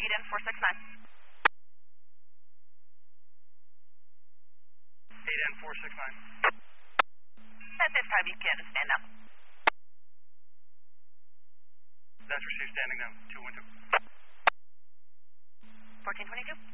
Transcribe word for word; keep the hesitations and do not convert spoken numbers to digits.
Eden four six nine. Eden four six nine. At this time, you can stand up. That's received, standing down, two one two. fourteen twenty-two.